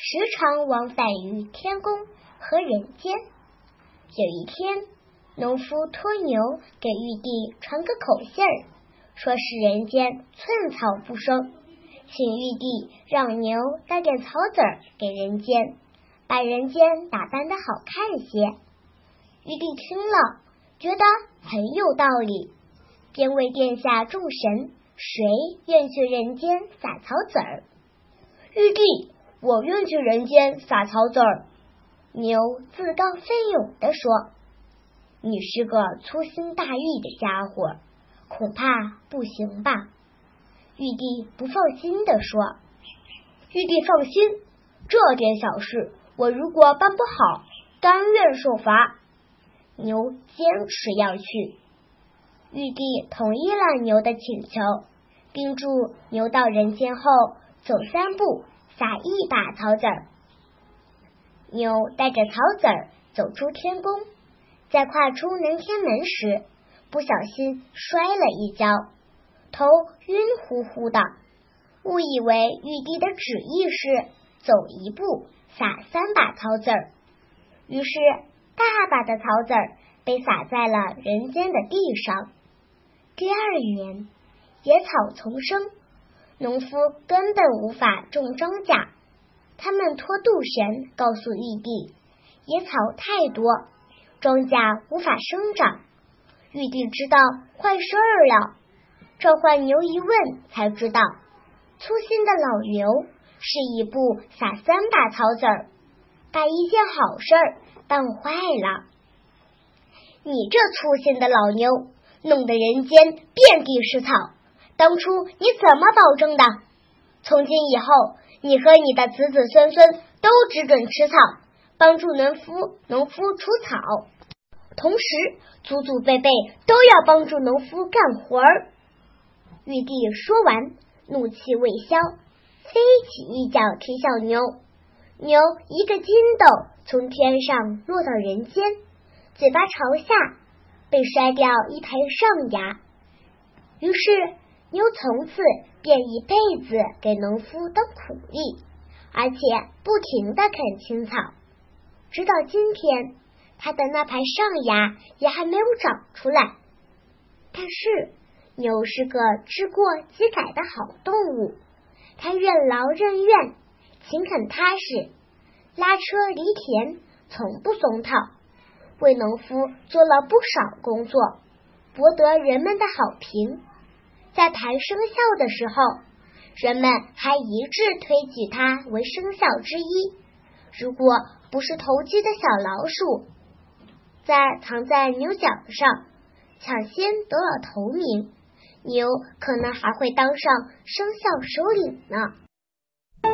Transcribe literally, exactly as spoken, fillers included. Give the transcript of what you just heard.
时常往返于天宫和人间。有一天，农夫托牛给玉帝传个口信儿，说是人间寸草不生，请玉帝让牛带点草籽儿给人间，把人间打扮得好看些。玉帝听了，觉得很有道理，便为殿下众神，谁愿去人间撒草籽儿？玉帝，我愿去人间撒草籽儿。牛自告奋勇地说：你是个粗心大意的家伙，恐怕不行吧？玉帝不放心地说：玉帝放心，这点小事我如果办不好，甘愿受罚。牛坚持要去。玉帝同意了牛的请求，叮嘱牛到人间后走三步撒一把草籽儿。牛带着草籽儿走出天宫，在跨出南天门时，不小心摔了一跤，头晕乎乎的，误以为玉帝的旨意是走一步撒三把草籽儿，于是大把的草籽儿被撒在了人间的地上。第二年，野草丛生，农夫根本无法种庄稼。他们托渡神告诉玉帝，野草太多，庄稼无法生长。玉帝知道坏事儿了，召唤牛一问，才知道粗心的老牛是一步撒三把草籽儿，把一件好事儿办坏了。你这粗心的老牛，弄得人间遍地是草，当初你怎么保证的？从今以后，你和你的子子孙孙都只准吃草，帮助农夫农夫除草，同时祖祖辈辈都要帮助农夫干活儿。玉帝说完，怒气未消，飞起一脚踢向牛，牛一个筋斗从天上落到人间，嘴巴朝下，被摔掉一排上牙。于是牛从此便一辈子给农夫当苦力，而且不停地啃青草，直到今天，他的那排上牙也还没有长出来。但是牛是个知过即改的好动物，它任劳任怨，勤恳踏实，拉车犁田，从不松套，为农夫做了不少工作，博得人们的好评。在排生肖的时候，人们还一致推举它为生肖之一。如果不是投机的小老鼠在藏在牛角上，抢先得了头名，牛可能还会当上生肖首领呢。